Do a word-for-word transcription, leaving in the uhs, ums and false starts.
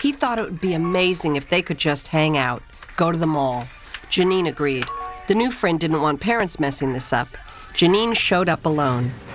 He thought it would be amazing if they could just hang out, go to the mall. Janine agreed. The new friend didn't want parents messing this up. Janine showed up alone.